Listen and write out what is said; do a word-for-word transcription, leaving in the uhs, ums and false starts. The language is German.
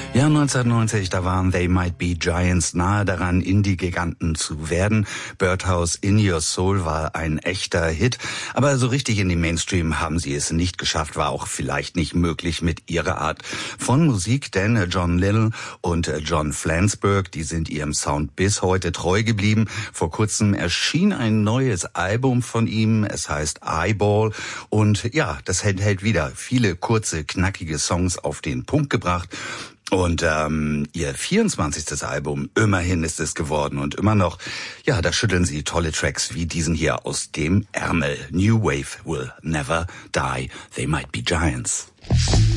Ja, neunzehnhundertneunzig, da waren They Might Be Giants nahe daran, Indie-Giganten zu werden. Birdhouse In Your Soul war ein echter Hit, aber so richtig in den Mainstream haben sie es nicht geschafft, war auch vielleicht nicht möglich mit ihrer Art von Musik, denn John Lill und John Flansburgh, die sind ihrem Sound bis heute treu geblieben. Vor kurzem erschien ein neues Album von ihm, es heißt Eyeball, und ja, das enthält wieder viele kurze, knackige Songs auf den Punkt gebracht. Und ähm, ihr vierundzwanzigstes Album, immerhin ist es geworden und immer noch, ja, da schütteln sie tolle Tracks wie diesen hier aus dem Ärmel. New Wave will never die, they might be giants.